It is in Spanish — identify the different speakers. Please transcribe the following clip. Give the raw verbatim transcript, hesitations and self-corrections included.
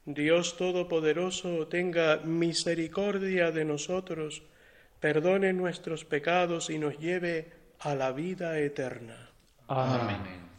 Speaker 1: Dios Todopoderoso, tenga misericordia de nosotros, perdone nuestros pecados y nos lleve a la vida eterna.
Speaker 2: Amén.